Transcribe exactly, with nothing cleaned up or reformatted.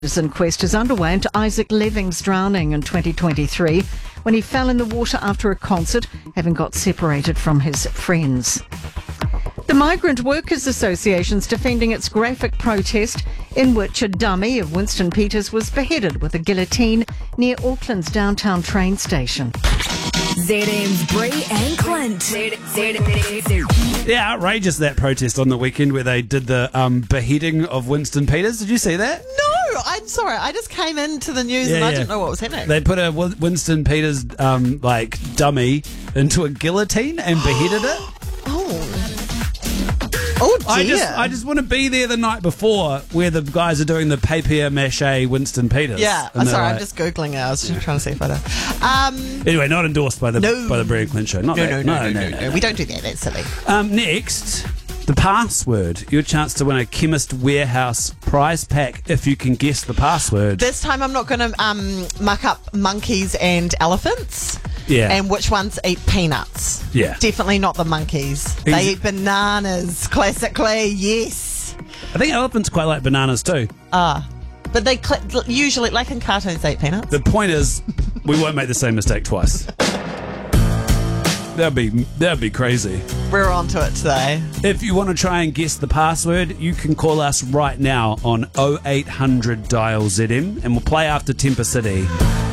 His inquest is underway into Isaac Leving's drowning in twenty twenty-three when he fell in the water after a concert, having got separated from his friends. The Migrant Workers Association's defending its graphic protest in which a dummy of Winston Peters was beheaded with a guillotine near Auckland's downtown train station. Z M's Bree and Clint. Z- Z- Z- Yeah, outrageous, that protest on the weekend where they did the um, beheading of Winston Peters. Did you see that? No, I'm sorry. I just came into the news Yeah, and I yeah. didn't know what was happening. They put a Win- Winston Peters um, like dummy into a guillotine and beheaded it. oh. Oh, dear. I just, I just want to be there the night before where the guys are doing the papier-mâché Winston Peters. Yeah, And I'm they're sorry. like- I'm just Googling it. I was just trying to see if I know. Um, Anyway, not endorsed by the No. by the Bree and Clint show. Not no, that. no, no, no, no, no. We don't do that. That's silly. Um, next, the password. Your chance to win a Chemist Warehouse prize pack if you can guess the password. This time I'm not going to um, muck up monkeys and elephants. Yeah. And which ones eat peanuts? Yeah. Definitely not the monkeys. They Easy. eat bananas, classically, yes. I think elephants quite like bananas too. Ah. But they cl- usually, like in cartoons, they eat peanuts. The point is, we won't make the same mistake twice. That'd be that'd be crazy. We're on to it today. If you want to try and guess the password, you can call us right now on oh eight hundred dial Z M, and we'll play after Temper City.